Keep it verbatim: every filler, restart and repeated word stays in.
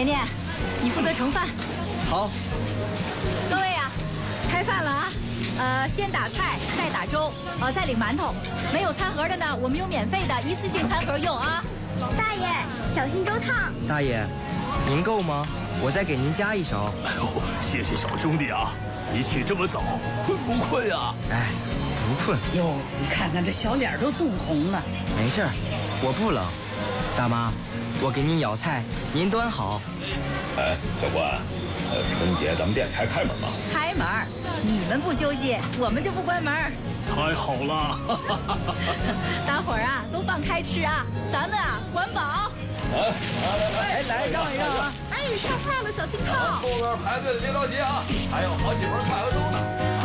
年年，你负责盛饭。 好。 各位啊，开饭了啊！呃，先打菜，再打粥，呃，再领馒头。没有餐盒的呢，我们有免费的一次性餐盒用啊。 大爷，小心粥烫。 大爷，您够吗？我再给您加一勺。 哎呦，谢谢小兄弟啊！你起这么早，困不困啊？ 哎，不困。 哟，你看看这小脸都冻红了。 没事儿，我不冷。大妈，我给您舀菜，您端好。 哎，小关，呃，春节咱们店还开门吗？ 开门，你们不休息，我们就不关门。 太好了！ 大伙儿啊，都放开吃啊，咱们啊管饱。 来哎，来让一让啊！ 哎，上菜了，小心烫。 后边排队的别着急啊，还有好几盆菜和粥呢。